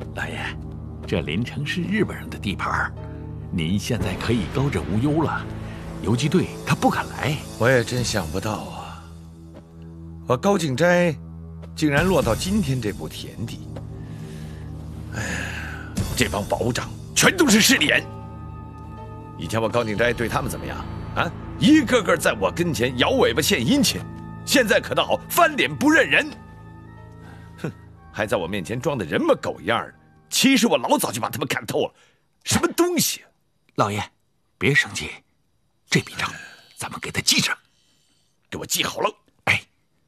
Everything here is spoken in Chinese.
老爷，这临城是日本人的地盘，您现在可以高枕无忧了。游击队他不敢来。 我也真想不到啊，我高敬斋竟然落到今天这步田地。哎，这帮保长全都是势利眼。以前我高敬斋对他们怎么样啊？一个个在我跟前摇尾巴献殷勤，现在可倒翻脸不认人。哼，还在我面前装的人模狗样的，其实我老早就把他们看透了。什么东西？ 老爷，别生气，这笔账咱们给他记着， 给我记好了。